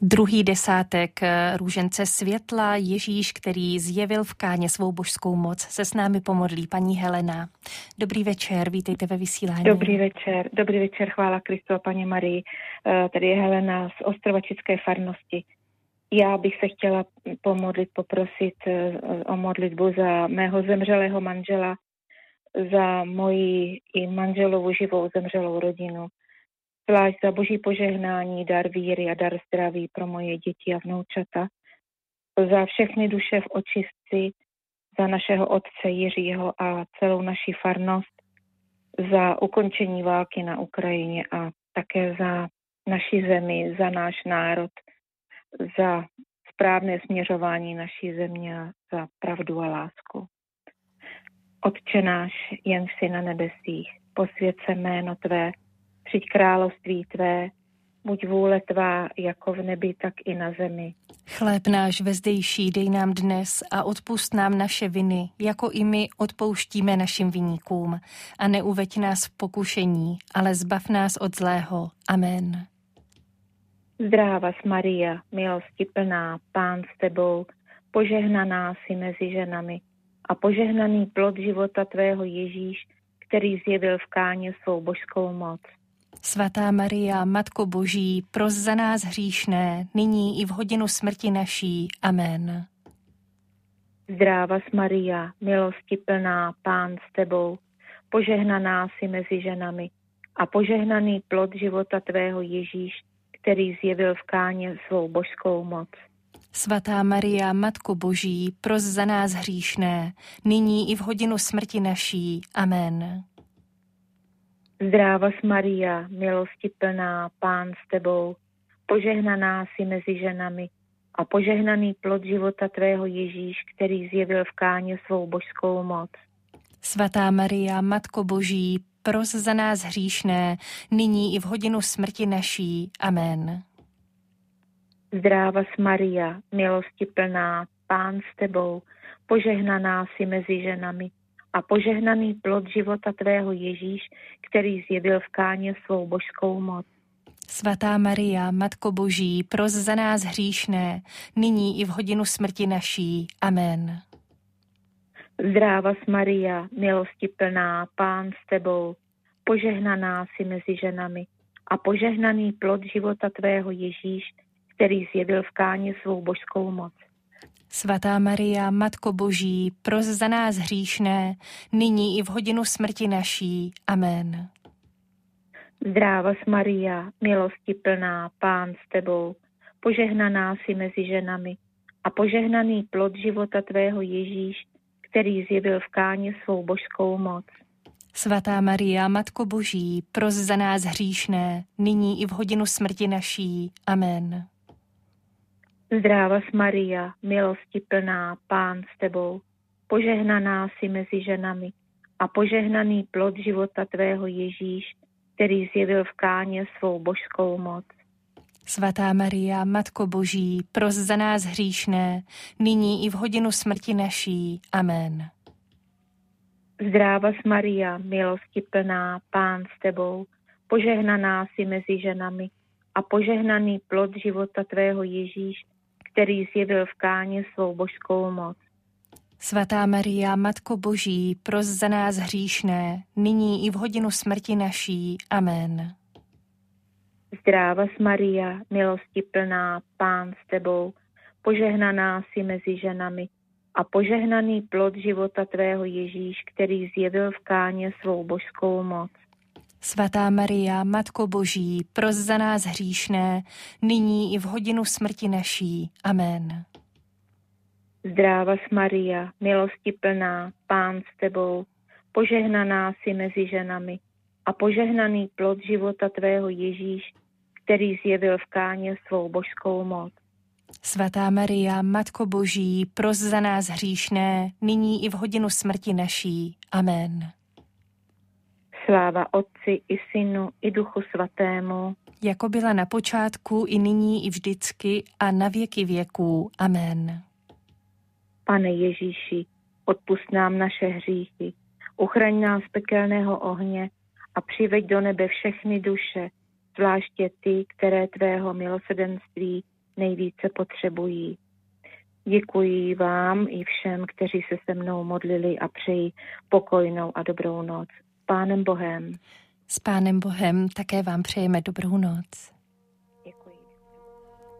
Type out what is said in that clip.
Druhý desátek růžence světla, Ježíš, který zjevil v Káně svou božskou moc, se s námi pomodlí paní Helena. Dobrý večer, vítejte ve vysílání. Dobrý večer, chvála Kristu a paní Marii. Tady je Helena z Ostrova České farnosti. Já bych se chtěla poprosit o modlitbu za mého zemřelého manžela, za moji i manželovu živou zemřelou rodinu. Zvlášť za boží požehnání, dar víry a dar zdraví pro moje děti a vnoučata. Za všechny duše v očistci, za našeho otce Jiřího a celou naši farnost, za ukončení války na Ukrajině a také za naši zemi, za náš národ, za správné směřování naší země a za pravdu a lásku. Otče náš, jen jsi na nebesích, posvěť se jméno tvé, přijď království tvé, buď vůle tvá jako v nebi, tak i na zemi. Chléb náš vezdejší dej nám dnes a odpusť nám naše viny, jako i my odpouštíme našim viníkům. A neuveď nás v pokušení, ale zbav nás od zlého. Amen. Zdráva Maria, milosti plná, Pán s tebou, požehnaná jsi mezi ženami a požehnaný plod života tvého Ježíš, který zjevil v Káně svou božskou moc. Svatá Maria, Matko Boží, pros za nás hříšné, nyní i v hodinu smrti naší. Amen. Zdráva Maria, milosti plná, Pán s tebou, požehnaná jsi mezi ženami a požehnaný plod života tvého Ježíš, který zjevil v Káně svou božskou moc. Svatá Maria, Matko Boží, pros za nás hříšné, nyní i v hodinu smrti naší. Amen. Zdráva Maria, milosti plná, Pán s tebou, požehnaná jsi mezi ženami a požehnaný plod života tvého Ježíš, který zjevil v Káně svou božskou moc. Svatá Maria, Matko Boží, pros za nás hříšné, nyní i v hodinu smrti naší. Amen. Zdráva Maria, milosti plná, Pán s tebou, požehnaná jsi mezi ženami a požehnaný plod života tvého Ježíš, který zjevil v Káně svou božskou moc. Svatá Maria, Matko Boží, pros za nás hříšné, nyní i v hodinu smrti naší. Amen. Zdráva Maria, milosti plná, Pán s tebou, požehnaná jsi mezi ženami a požehnaný plod života tvého Ježíš, který zjevil v Káně svou božskou moc. Svatá Maria, Matko Boží, pros za nás hříšné, nyní i v hodinu smrti naší. Amen. Zdráva Maria, milosti plná, Pán s tebou, požehnaná jsi mezi ženami a požehnaný plod života tvého Ježíš, který zjevil v Káně svou božskou moc. Svatá Maria, Matko Boží, pros za nás hříšné, nyní i v hodinu smrti naší. Amen. Zdráva Maria, milosti plná, Pán s tebou, požehnaná jsi mezi ženami a požehnaný plod života tvého Ježíš, který zjevil v Káně svou božskou moc. Svatá Maria, Matko Boží, pros za nás hříšné, nyní i v hodinu smrti naší. Amen. Zdráva Maria, milosti plná, Pán s tebou, požehnaná jsi mezi ženami a požehnaný plod života tvého Ježíš, který zjevil v Káně svou božskou moc. Svatá Maria, Matko Boží, pros za nás hříšné, nyní i v hodinu smrti naší. Amen. Zdráva Maria, milosti plná, Pán s tebou, požehnaná jsi mezi ženami a požehnaný plod života tvého Ježíš, který zjevil v Káně svou božskou moc. Svatá Maria, Matko Boží, pros za nás hříšné, nyní i v hodinu smrti naší. Amen. Zdráva Maria, milosti plná, Pán s tebou, požehnaná jsi mezi ženami a požehnaný plod života tvého Ježíš, který zjevil v Káně svou božskou moc. Svatá Maria, Matko Boží, pros za nás hříšné, nyní i v hodinu smrti naší. Amen. Sláva Otci i Synu i Duchu Svatému, jako byla na počátku, i nyní, i vždycky a na věky věků. Amen. Pane Ježíši, odpusť nám naše hříchy, uchraň nás z pekelného ohně a přiveď do nebe všechny duše, zvláště ty, které tvého milosrdenství nejvíce potřebují. Děkuji vám i všem, kteří se se mnou modlili a přeji pokojnou a dobrou noc. S Pánem Bohem. S Pánem Bohem také vám přejeme dobrou noc.